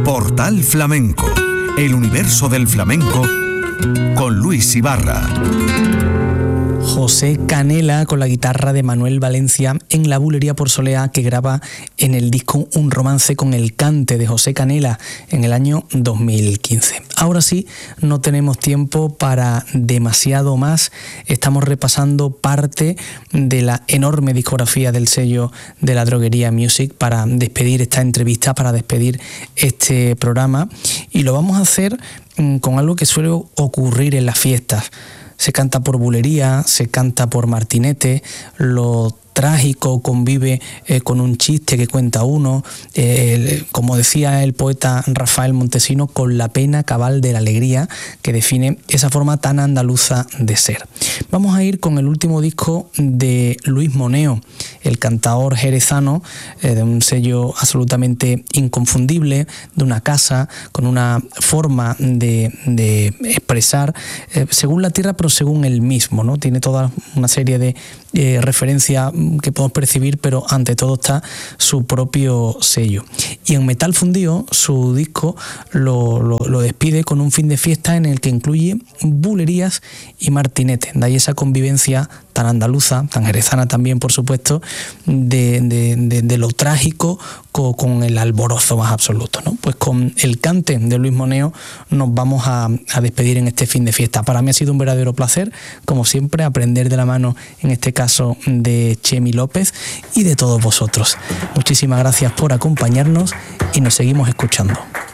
Portal Flamenco, el universo del flamenco con Luis Ibarra. José Canela con la guitarra de Manuel Valencia en La Bulería por Soleá, que graba en el disco Un romance con el cante de José Canela en el año 2015. Ahora sí, no tenemos tiempo para demasiado más. Estamos repasando parte de la enorme discografía del sello de La Droguería Music para despedir esta entrevista, para despedir este programa, y lo vamos a hacer con algo que suele ocurrir en las fiestas. Se canta por bulería, se canta por martinete, lo trágico convive con un chiste que cuenta uno, como decía el poeta Rafael Montesino, con la pena cabal de la alegría, que define esa forma tan andaluza de ser. Vamos a ir con el último disco de Luis Moneo, el cantaor jerezano, de un sello absolutamente inconfundible, de una casa con una forma de expresar según la tierra, pero según él mismo, ¿no? Tiene toda una serie de referencias que podemos percibir, pero ante todo está su propio sello. Y en Metal Fundido, su disco lo despide con un fin de fiesta en el que incluye bulerías y martinetes. De ahí esa convivencia tan andaluza, tan jerezana también, por supuesto, de lo trágico con el alborozo más absoluto, ¿no? Pues con el cante de Luis Moneo nos vamos a despedir en este fin de fiesta. Para mí ha sido un verdadero placer, como siempre, aprender de la mano, en este caso, de Chemi López y de todos vosotros. Muchísimas gracias por acompañarnos y nos seguimos escuchando.